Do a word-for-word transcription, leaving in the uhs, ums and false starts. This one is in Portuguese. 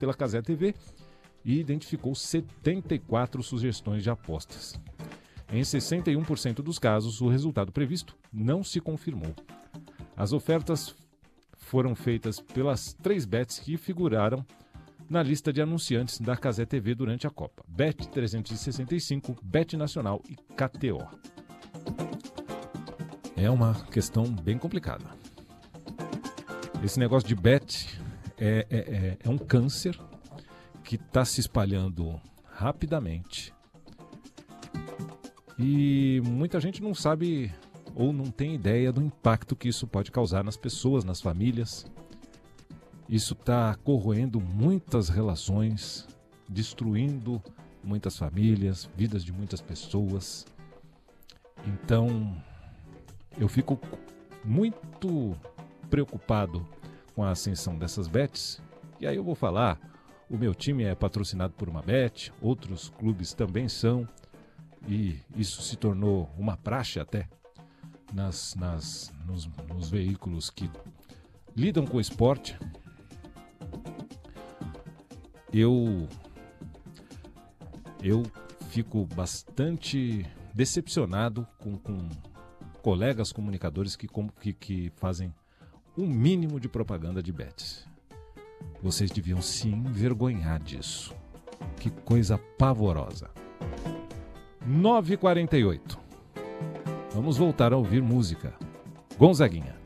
pela Cazé T V e identificou setenta e quatro sugestões de apostas. Em sessenta e um por cento dos casos, o resultado previsto não se confirmou. As ofertas foram feitas pelas três bets que figuraram na lista de anunciantes da Cazé T V durante a Copa: Bet trezentos e sessenta e cinco, Bet Nacional e K T O. É uma questão bem complicada. Esse negócio de bet é, é, é, é um câncer que está se espalhando rapidamente. E muita gente não sabe ou não tem ideia do impacto que isso pode causar nas pessoas, nas famílias. Isso está corroendo muitas relações, destruindo muitas famílias, vidas de muitas pessoas. Então, eu fico muito preocupado com a ascensão dessas bets. E aí eu vou falar, o meu time é patrocinado por uma bet, outros clubes também são, e isso se tornou uma praxe até nas, nas, nos, nos veículos que lidam com o esporte. Eu, eu fico bastante decepcionado com, com colegas comunicadores que, que, que fazem um mínimo de propaganda de bets. Vocês deviam se envergonhar disso. Que coisa pavorosa. nove e quarenta e oito. Vamos voltar a ouvir música. Gonzaguinha.